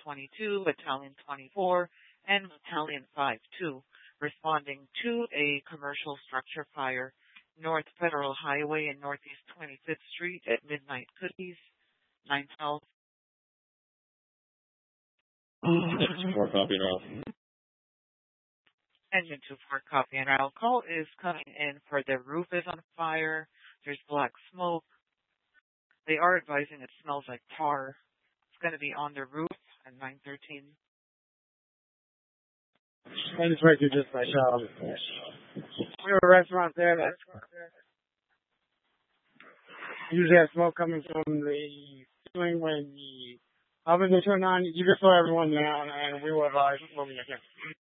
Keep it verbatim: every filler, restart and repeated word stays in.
twenty-two, Battalion twenty-four, and Battalion five two, responding to a commercial structure fire North Federal Highway and Northeast twenty-fifth Street at Midnight Cookies, nine twelve. Four copy now. Engine two four copy and our call is coming in for the roof is on fire. There's black smoke. They are advising it smells like tar. It's going to be on the roof at nine thirteen. I just wait to just my shop. We have a restaurant there that usually has smoke coming from the ceiling when the ovens are turned on. You just let everyone down and we will advise when we get there.